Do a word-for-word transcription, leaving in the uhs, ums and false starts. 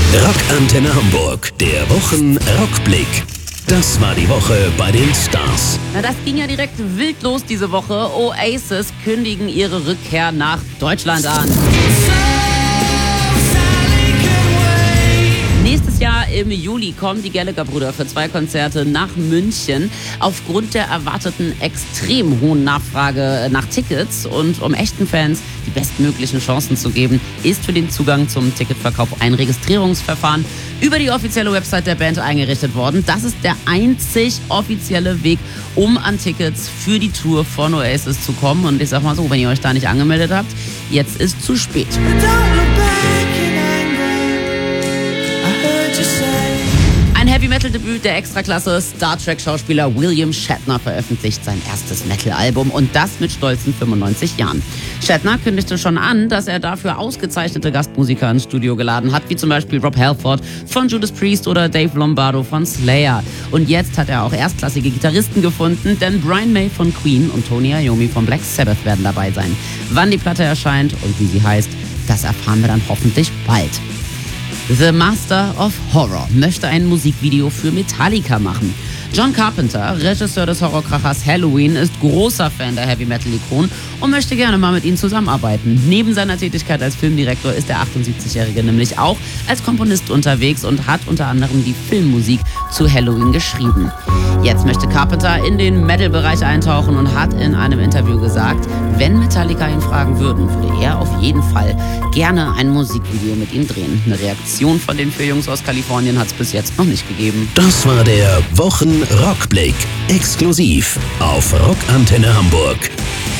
Rockantenne Hamburg, der Wochen-Rockblick. Das war die Woche bei den Stars. Na, das ging ja direkt wild los diese Woche. Oasis kündigen ihre Rückkehr nach Deutschland an. Nächstes Jahr im Juli kommen die Gallagher-Brüder für zwei Konzerte nach München. Aufgrund der erwarteten extrem hohen Nachfrage nach Tickets und um echten Fans die bestmöglichen Chancen zu geben, ist für den Zugang zum Ticketverkauf ein Registrierungsverfahren über die offizielle Website der Band eingerichtet worden. Das ist der einzig offizielle Weg, um an Tickets für die Tour von Oasis zu kommen. Und ich sag mal so, wenn ihr euch da nicht angemeldet habt, jetzt ist zu spät. Ein Heavy-Metal-Debüt der Extraklasse. Star Trek-Schauspieler William Shatner veröffentlicht sein erstes Metal-Album und das mit stolzen fünfundneunzig Jahren. Shatner kündigte schon an, dass er dafür ausgezeichnete Gastmusiker ins Studio geladen hat, wie zum Beispiel Rob Halford von Judas Priest oder Dave Lombardo von Slayer. Und jetzt hat er auch erstklassige Gitarristen gefunden, denn Brian May von Queen und Tony Iommi von Black Sabbath werden dabei sein. Wann die Platte erscheint und wie sie heißt, das erfahren wir dann hoffentlich bald. The Master of Horror möchte ein Musikvideo für Metallica machen. John Carpenter, Regisseur des Horrorkrachers Halloween, ist großer Fan der Heavy-Metal-Ikonen und möchte gerne mal mit ihnen zusammenarbeiten. Neben seiner Tätigkeit als Filmdirektor ist der achtundsiebzigjährige nämlich auch als Komponist unterwegs und hat unter anderem die Filmmusik zu Halloween geschrieben. Jetzt möchte Carpenter in den Metal-Bereich eintauchen und hat in einem Interview gesagt, wenn Metallica ihn fragen würden, würde er auf jeden Fall gerne ein Musikvideo mit ihm drehen. Eine Reaktion von den vier Jungs aus Kalifornien hat es bis jetzt noch nicht gegeben. Das war der Wochen-Rockblick. Exklusiv auf Rockantenne Hamburg.